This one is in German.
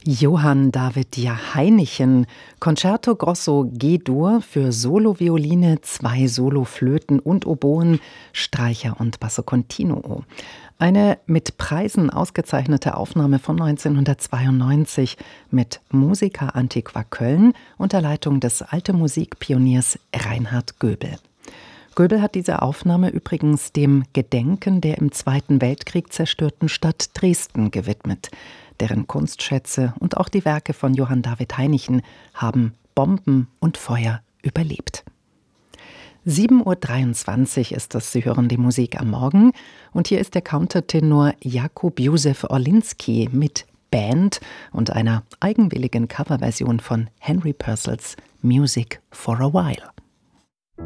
Johann David Hainichen, Concerto Grosso G-Dur für Solovioline, 2 Soloflöten und Oboen, Streicher und Basso Continuo. Eine mit Preisen ausgezeichnete Aufnahme von 1992 mit Musica Antiqua Köln unter Leitung des Alte Musik-Pioniers Reinhard Göbel. Göbel hat diese Aufnahme übrigens dem Gedenken der im Zweiten Weltkrieg zerstörten Stadt Dresden gewidmet. Deren Kunstschätze und auch die Werke von Johann David Hainichen haben Bomben und Feuer überlebt. 7.23 Uhr ist es, Sie hören die Musik am Morgen. Und hier ist der Countertenor Jakub Józef Orlinski mit Band und einer eigenwilligen Coverversion von Henry Purcells Music for a While.